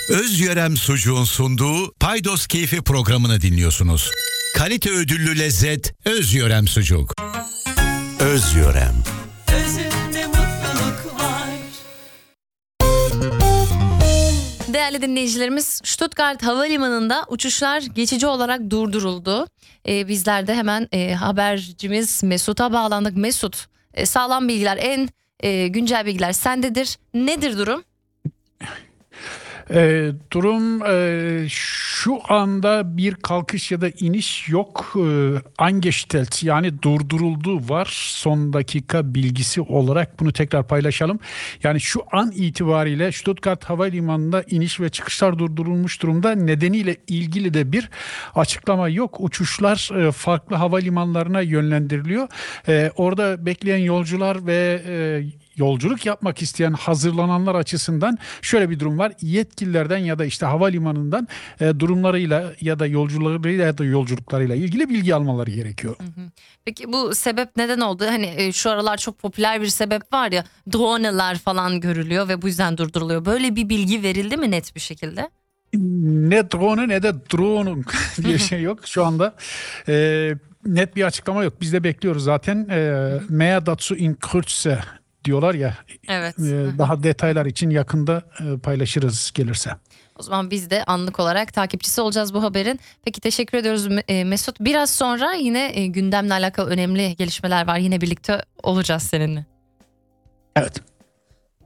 Özyörem Sucuğun sunduğu Paydos Keyfi programını dinliyorsunuz. Kalite ödüllü lezzet Özyörem Sucuk. Özyörem. Özünde mutluluk var. Değerli dinleyicilerimiz, Stuttgart Havalimanı'nda uçuşlar geçici olarak durduruldu. Bizler de hemen habercimiz Mesut'a bağlandık. Mesut, sağlam bilgiler, en güncel bilgiler sendedir. Nedir durum? Durum şu anda bir kalkış ya da iniş yok. Angestellt yani durduruldu var. Son dakika bilgisi olarak bunu tekrar paylaşalım. Yani şu an itibariyle Stuttgart Havalimanı'nda iniş ve çıkışlar durdurulmuş durumda. Nedeniyle ilgili de bir açıklama yok. Uçuşlar farklı havalimanlarına yönlendiriliyor. Orada bekleyen yolcular ve yolculuk yapmak isteyen, hazırlananlar açısından şöyle bir durum var. Yetkililerden ya da işte havalimanından durumlarıyla ya da yolcularıyla ya da yolculuklarıyla ilgili bilgi almaları gerekiyor. Peki bu sebep neden oldu? Hani şu aralar çok popüler bir sebep var ya, drone'lar falan görülüyor ve bu yüzden durduruluyor. Böyle bir bilgi verildi mi net bir şekilde? Ne drone ne de drone'un diye şey yok şu anda. Net bir açıklama yok. Biz de bekliyoruz zaten. Mehr dazu in Kürze diyorlar ya. Evet. Daha detaylar için yakında paylaşırız gelirse. O zaman biz de anlık olarak takipçisi olacağız bu haberin. Peki teşekkür ediyoruz Mesut. Biraz sonra yine gündemle alakalı önemli gelişmeler var. Yine birlikte olacağız seninle. Evet.